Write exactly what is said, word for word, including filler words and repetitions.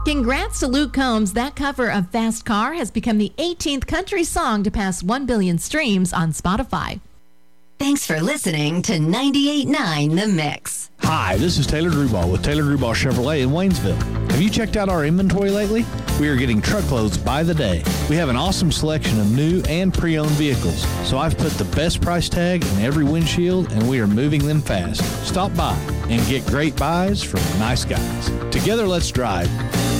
Congrats to Luke Combs. That cover of Fast Car has become the eighteenth country song to pass one billion streams on Spotify. Thanks for listening to ninety-eight point nine The Mix. Hi, this is Taylor Drewball with Taylor Drewball Chevrolet in Waynesville. Have you checked out our inventory lately? We are getting truckloads by the day. We have an awesome selection of new and pre-owned vehicles, so I've put the best price tag in every windshield, and we are moving them fast. Stop by and get great buys from nice guys. Together, let's drive.